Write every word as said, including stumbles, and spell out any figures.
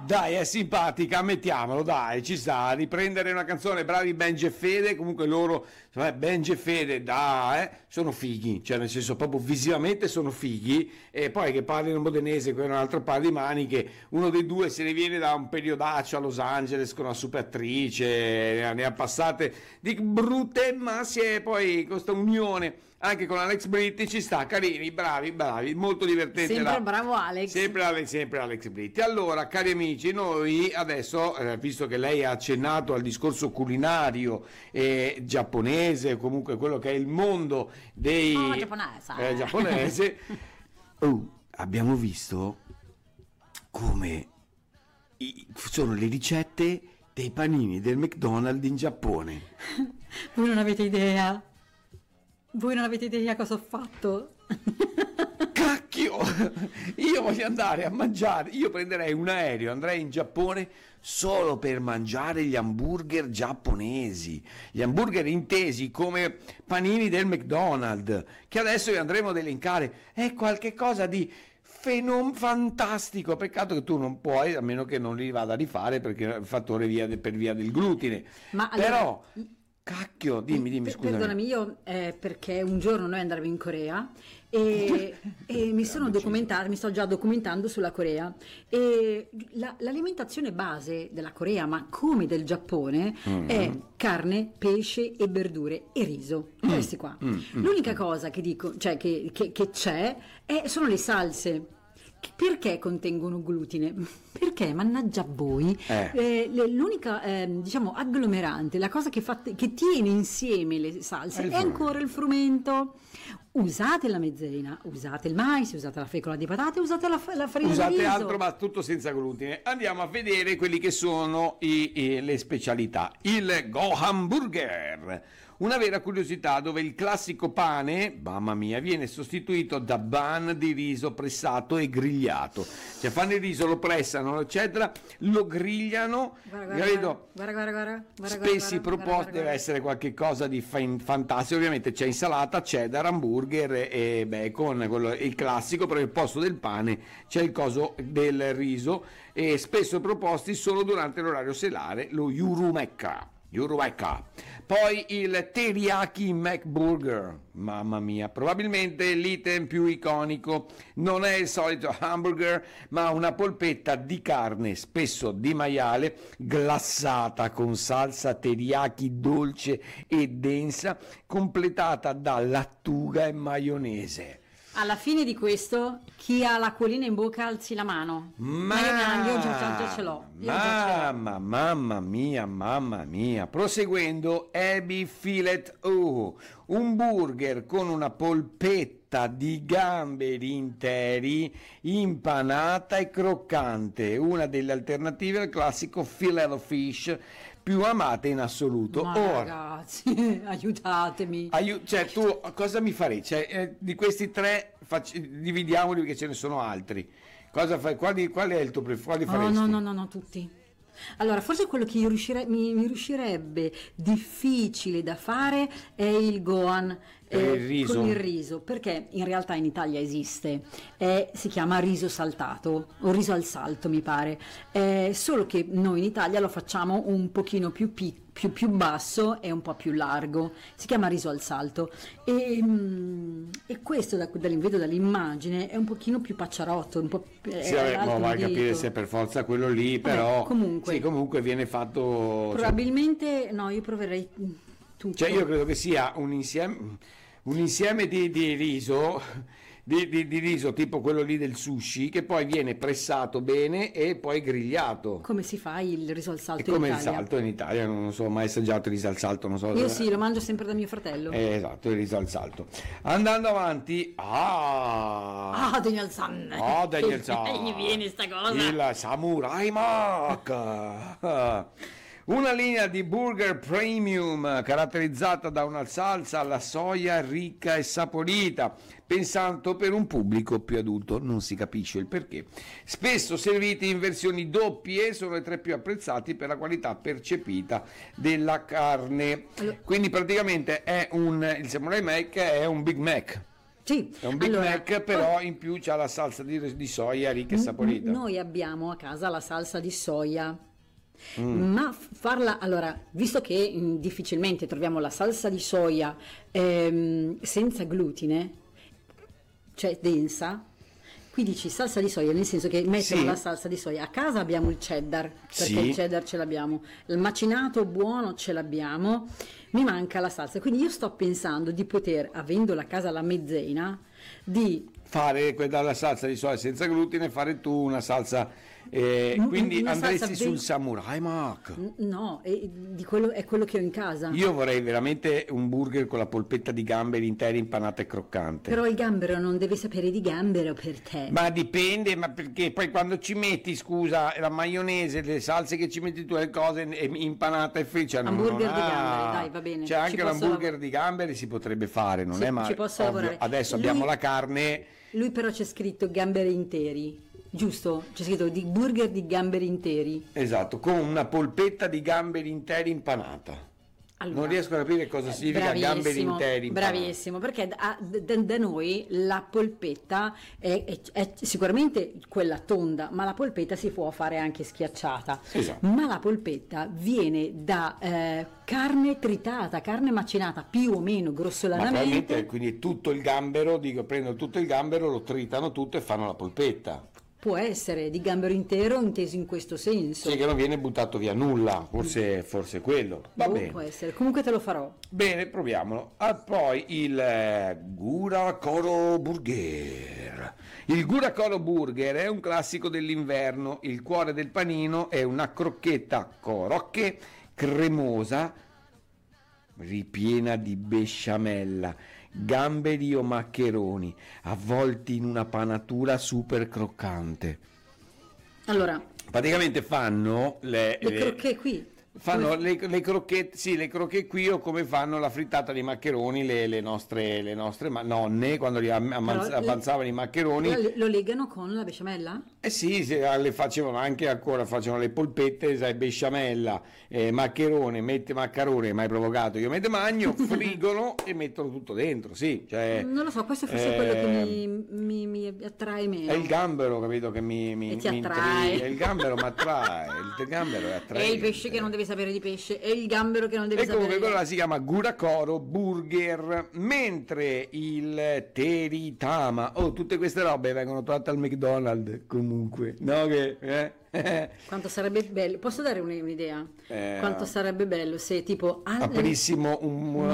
Dai, è simpatica, mettiamolo, dai, ci sta. Riprendere una canzone, bravi Benji e Fede, comunque loro, cioè Benji e Fede, dai, eh, sono fighi, cioè nel senso proprio visivamente sono fighi, e poi che parlino modenese con un altro paio di maniche, uno dei due se ne viene da un periodaccio a Los Angeles con una super attrice, ne ha, ne ha passate di brutte, ma si è poi con questa unione anche con Alex Britti, ci sta, carini, bravi, bravi, molto divertente. Sempre la... bravo Alex. Sempre Alex, sempre Alex Britti. Allora, cari amici, noi adesso, eh, visto che lei ha accennato al discorso culinario eh, giapponese, o comunque quello che è il mondo dei... Oh, giapponese. Eh, giapponese, oh, abbiamo visto come i... sono le ricette dei panini del McDonald's in Giappone. Voi non avete idea. Voi non avete idea cosa ho fatto? Cacchio! Io voglio andare a mangiare, io prenderei un aereo, andrei in Giappone solo per mangiare gli hamburger giapponesi, gli hamburger intesi come panini del McDonald's, che adesso vi andremo ad elencare. È qualche cosa di fenom fantastico, peccato che tu non puoi, a meno che non li vada a rifare perché è fattore via de, per via del glutine. Ma però allora... Cacchio, dimmi, dimmi, scusa. Perdonami, io eh, perché un giorno noi andremo in Corea e, e mi sono documentata, mi sto già documentando sulla Corea, e la, l'alimentazione base della Corea, ma come del Giappone, mm-hmm. è carne, pesce e verdure e riso, mm. questi qua. Mm-hmm. L'unica cosa che dico, cioè che, che, che c'è, è, sono le salse. Perché contengono glutine? Perché, mannaggia a voi, eh. Eh, l'unica eh, diciamo agglomerante, la cosa che, fa, che tiene insieme le salse è, è ancora il frumento. Usate la mezzena, usate il mais, usate la fecola di patate, usate la, la farina usate di riso. altro, ma tutto senza glutine. Andiamo a vedere quelli che sono i, i, le specialità. Il Gohan Burger, una vera curiosità, dove il classico pane, mamma mia, viene sostituito da bun di riso pressato e grigliato. Cioè fanno il riso, lo pressano, eccetera, lo grigliano. Guarda, guarda, credo, guarda, guarda, guarda, guarda, spessi guarda, proposti, guarda, deve guarda. essere qualche cosa di fan- fantastico. Ovviamente c'è insalata, cheddar, hamburger e bacon, quello, il classico, però al posto del pane c'è il coso del riso, e spesso proposti solo durante l'orario selare, lo Yurumeka. Yurumeka. Poi il Teriyaki McBurger, mamma mia, probabilmente l'item più iconico. Non è il solito hamburger, ma una polpetta di carne, spesso di maiale, glassata con salsa teriyaki dolce e densa, completata da lattuga e maionese. Alla fine di questo, chi ha l'acquolina in bocca alzi la mano. Ma, ma io, io già, già ce l'ho. Io mamma, già ce l'ho. mamma mia, mamma mia. Proseguendo, Abby Fillet O, un burger con una polpetta di gamberi interi, impanata e croccante, una delle alternative al classico filet of fish più amate in assoluto. Ma Ora, ragazzi, aiutatemi. Aiu- cioè tu cosa mi farei? Cioè, eh, di questi tre facci- dividiamoli perché ce ne sono altri. Cosa fai? Quali, qual è il tuo preferito? Quali Oh, faresti? no, no, no, no, tutti. Allora, forse quello che io riuscire- mi, mi riuscirebbe difficile da fare è il Gohan eh, il riso. con il riso, perché in realtà in Italia esiste, è, si chiama riso saltato o riso al salto mi pare, eh, solo che noi in Italia lo facciamo un pochino più piccolo, più, più basso e un po' più largo, si chiama riso al salto, e, mm, e questo da, dall'invedo dall'immagine è un pochino più pacciarotto, un po' più, Sì, vabbè, ma vai a capire dito. se è per forza quello lì, però Vabbè, comunque, sì, comunque viene fatto, probabilmente cioè, no, io proverei tutto. Cioè io credo che sia un insieme, un insieme di, di riso di, di, di riso tipo quello lì del sushi, che poi viene pressato bene e poi grigliato. Come si fa il riso al salto è come in il Italia? salto in Italia, non, non so, mai assaggiato il riso al salto, non so. Io sì, lo mangio sempre da mio fratello. Eh, esatto, il riso al salto. Andando avanti, ah, Ah, Daniel San. ah Daniel San, gli viene sta cosa. il Samurai Mac. Una linea di burger premium caratterizzata da una salsa alla soia ricca e saporita, pensando per un pubblico più adulto, non si capisce il perché. Spesso serviti in versioni doppie, sono i tre più apprezzati per la qualità percepita della carne. Quindi praticamente è un, il Samurai Mac è un Big Mac. Sì, È un Big allora, Mac, però in più c'ha la salsa di, di soia ricca e n- saporita. noi abbiamo a casa la salsa di soia. Mm. Ma f- farla, allora, visto che mh, difficilmente troviamo la salsa di soia ehm, senza glutine, cioè densa, qui dici salsa di soia, nel senso che mettono Sì. la salsa di soia. A casa abbiamo il cheddar, perché Sì. il cheddar ce l'abbiamo, il macinato buono ce l'abbiamo, mi manca la salsa. Quindi io sto pensando di poter, avendo la casa la mezzena, di Fare quella la salsa di soia senza glutine, fare tu una salsa, eh, Un- quindi una andresti salsa sul ben- samurai mac. n- no, e di quello, è quello che ho in casa. Io vorrei veramente un burger con la polpetta di gamberi interi impanata e croccante. Però il gambero non deve sapere di gambero per te. Ma dipende, ma perché poi quando ci metti, scusa, la maionese, le salse che ci metti tu, le cose è impanata e fritta. non- Hamburger non di ha- gamberi, dai, va bene. C'è Ci anche posso l'hamburger lav- di gamberi, si potrebbe fare, non Sì, è male. ci posso Ovvio. lavorare. Adesso Lui- abbiamo la carne. Lui però c'è scritto gamberi interi, giusto? C'è scritto di burger di gamberi interi. Esatto, con una polpetta di gamberi interi impanata. Allora, non riesco a capire cosa eh, significa gamberi bravissimo, interi impanati. Bravissimo, perché da, da- da noi la polpetta è, è- è sicuramente quella tonda, ma la polpetta si può fare anche schiacciata. Esatto. Ma la polpetta viene da eh, carne tritata, carne macinata più o meno Ma grossolanamente. probabilmente quindi tutto il gambero, dico, prendono tutto il gambero, lo tritano tutto e fanno la polpetta. Può essere di gambero intero inteso in questo senso. Sì, che non viene buttato via nulla, forse, forse quello. Va Boh, bene. può essere. Comunque te lo farò. Bene, proviamolo. Ah, poi il eh, Gurakoro Burger. Il Gurakoro Burger è un classico dell'inverno. Il cuore del panino è una crocchetta corocche cremosa ripiena di besciamella, gamberi o maccheroni avvolti in una panatura super croccante. Allora, Praticamente fanno le, le le- crocchè qui. fanno Come- le, le crocchette, sì, le crocchette qui, o come fanno la frittata di maccheroni le, le nostre, le nostre ma- nonne quando li am- ammanz- Però le- avanzavano i maccheroni. Lo, lo legano con la besciamella? Eh sì, se- le facevano anche ancora, facevano le polpette, sai, besciamella, eh, maccherone, mette maccherone, mai provocato, io mette magno, frigono e mettono tutto dentro, sì, cioè, Non lo so, questo è forse eh, quello che mi, mi- mi attrae meno. è il gambero, capito, che mi, mi, E ti mi attrae. intriga. Il gambero mi attrae, il gambero è È attraente. il pesce che non deve sapere di pesce, è il gambero che non deve E comunque sapere quello là si chiama Gurakoro Burger, mentre il Teritama, oh, tutte queste robe vengono trovate al McDonald's comunque, no che... eh? Quanto sarebbe bello, posso dare un- un'idea? Eh. Quanto sarebbe bello se tipo al- Aprissimo un,